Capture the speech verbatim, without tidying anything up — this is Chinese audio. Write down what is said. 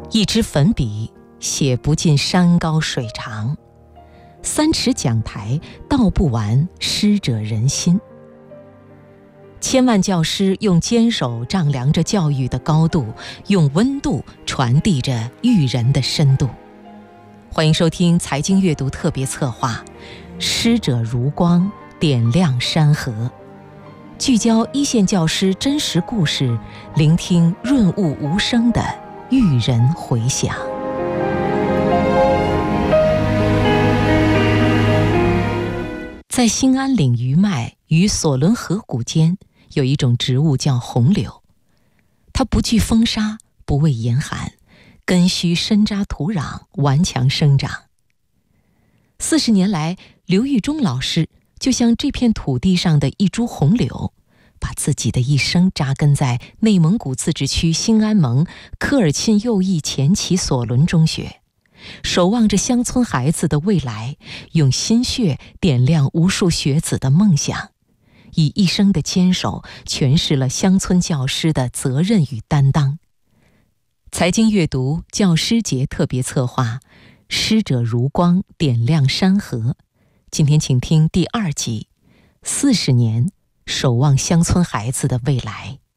一支粉笔写不尽山高水长，三尺讲台道不完师者仁心。千万教师用坚守丈量着教育的高度，用温度传递着育人的深度。欢迎收听财经阅读特别策划，师者如光，点亮山河，聚焦一线教师真实故事，聆听润物无声的育人回响。在兴安岭余脉与索伦河谷间，有一种植物叫红柳，它不惧风沙，不畏严寒，根须深扎土壤，顽强生长。四十年来，刘玉忠老师就像这片土地上的一株红柳，把自己的一生扎根在内蒙古自治区兴安盟科尔沁右翼前旗索伦中学，守望着乡村孩子的未来，用心血点亮无数学子的梦想，以一生的坚守诠释了乡村教师的责任与担当。财经阅读教师节特别策划，师者如光，点亮山河。今天请听第二集，四十年守望乡村孩子的未来。